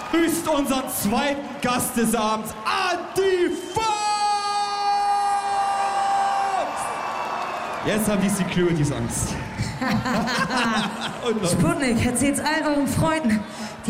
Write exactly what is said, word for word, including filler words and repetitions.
grüßt unseren zweiten Gast des Abends, Anti Fox! Jetzt haben die Securities Angst. Sputnik, erzählt's all euren Freunden.